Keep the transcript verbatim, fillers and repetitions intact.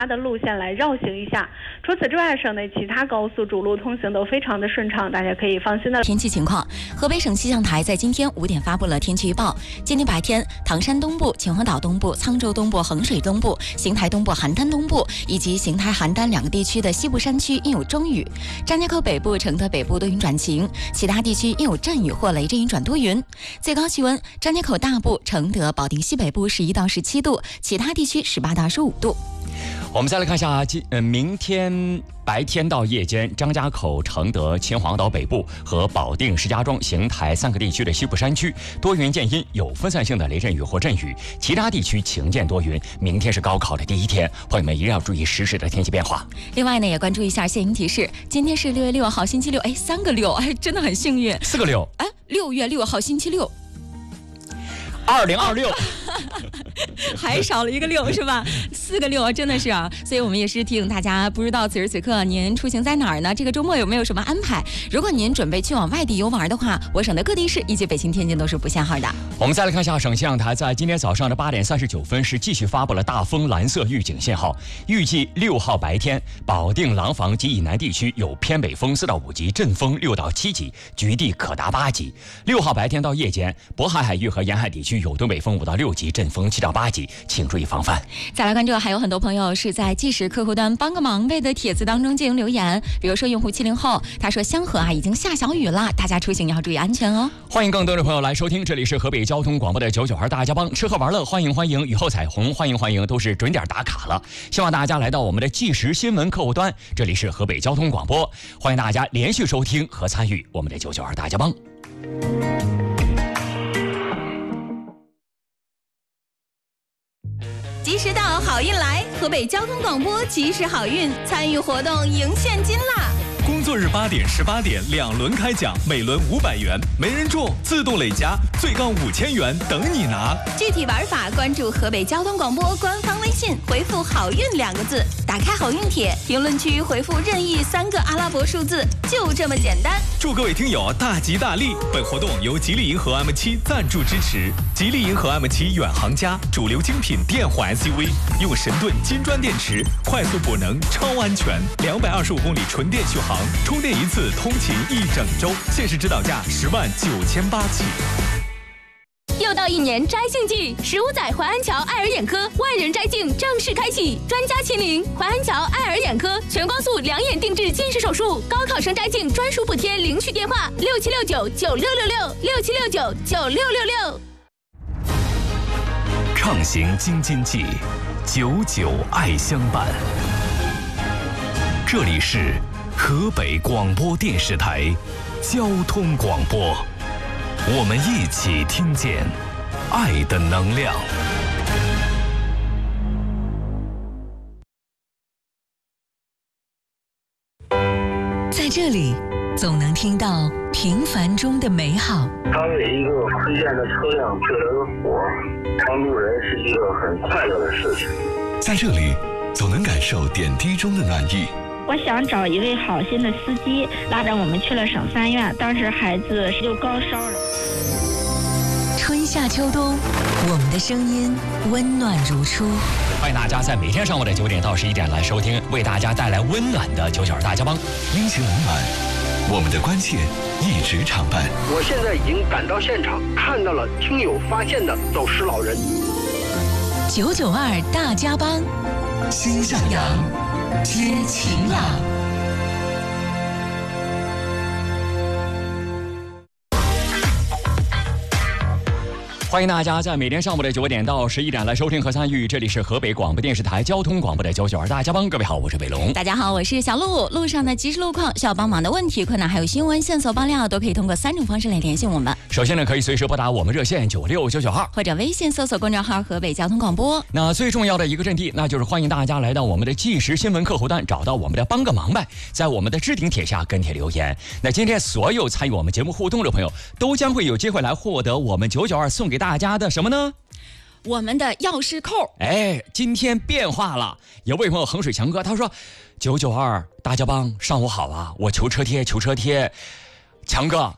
的路线来绕行一下。除此之外，省内其他高速主路通行都非常的顺畅，大家可以放心的。 天气情况，河北省气象台在今天五点发布了天气预报。今天白天，唐山东部、秦皇岛东部、沧州东部、衡水东部、邢台东部、邯郸东部以及邢台、邯郸两个地区的西部山区应有中雨，张家口北部、承德北部多云转晴，其他地区应有阵雨或雷阵雨转多云。最高气温，张家口大部、承德、保定西北部十一到十七度，其他地区十八到十五度。 我们再来看一下，今呃明天白天到夜间，张家口、承德、秦皇岛北部和保定、石家庄、邢台三个地区的西部山区多云见阴，有分散性的雷阵雨或阵雨，其他地区晴间多云。明天是高考的第一天，朋友们一定要注意实时的天气变化。 另外呢，也关注一下现行提示，今天是六月六号星期六，哎，三个六，哎，真的很幸运。 四个六， 哎，六月六号星期六。 二零二六， 还少了一个六是吧？四个六真的是啊，所以我们也是提醒大家，不知道此时此刻您出行在哪儿呢？这个周末有没有什么安排？如果您准备去往外地游玩的话，我省的各地市以及北京、天津都是不限号的。 我们再来看一下，省气象台在今天早上的八点三十九分是继续发布了大风蓝色预警信号，预计六号白天，保定、廊坊及以南地区有偏北风四到五级，阵风六到七级，局地可达八级。六号白天到夜间，渤海海域和沿海地区有东北风五到六级，阵风七到八级，请注意防范。 再来关注，还有很多朋友是在即时客户端帮个忙呗的帖子当中进行留言，比如说用户七零后，他说香河啊已经下小雨了，大家出行要注意安全哦。 欢迎更多的朋友来收听，这里是河北交通广播的九九二大家帮，吃喝玩乐欢迎欢迎，雨后彩虹欢迎欢迎，都是准点打卡了。希望大家来到我们的即时新闻客户端，这里是河北交通广播，欢迎大家连续收听和参与我们的九九二大家帮。 及时到，好运来！河北交通广播及时好运，参与活动赢现金啦！ 工作日八点、十八点两轮开奖，每轮五百元，没人中自动累加，最高五千元等你拿。 具体玩法关注河北交通广播官方微信，回复“好运”两个字，打开好运帖，评论区回复任意三个阿拉伯数字，就这么简单。 祝各位听友大吉大利！本活动由吉利银河 M 七赞助支持。吉利银河 M 七远航家，主流精品电混 S U V， 用神盾金砖电池，快速补能，超安全，两百二十五公里纯电续航。充电一次通勤一整周，限时指导价十万九千八起。 又到一年摘镜季，十五载淮安桥爱尔眼科万人摘镜正式开启，专家亲临淮安桥爱尔眼科全光速两眼定制近视手术，高考生摘镜专属补贴，领取电话六七六九九六六六六七六九九六六六。 畅行京津冀，九九爱相伴。这里是河北广播电视台交通广播，我们一起听见爱的能量。 在这里总能听到平凡中的美好。 当为一个推荐的车辆救了个火，帮助人是一个很快乐的事情。 在这里总能感受点滴中的暖意。 我想找一位好心的司机，拉着我们去了省三院，当时孩子就高烧了。 春夏秋冬，我们的声音温暖如初。 欢迎大家在每天上午的九点到十一点来收听，为大家带来温暖的九九二大家帮， 阴晴冷暖，我们的关切一直常伴。 我现在已经赶到现场，看到了听友发现的走失老人。 九九二大家帮， 心向阳， 知晴朗。 欢迎大家在每天上午的九点到十一点来收听和参与，这里是河北广播电视台交通广播的九九二大家帮。各位好，我是北龙。 大家好，我是小鹿。路上的即时路况、需要帮忙的问题、困难，还有新闻线索爆料，都可以通过三种方式来联系我们。 首先呢，可以随时拨打我们热线九六九九二， 或者微信搜索公众号河北交通广播。 那最重要的一个阵地，那就是欢迎大家来到我们的即时新闻客户端，找到我们的帮个忙呗，在我们的置顶帖下跟帖留言。那今天所有参与我们节目互动的朋友，都将会有机会来获得我们九九二送给大家的什么呢？ 我们的钥匙扣。 哎，今天变化了。有位朋友衡水强哥他说，九九二大家帮上午好啊，我求车贴求车贴。强哥，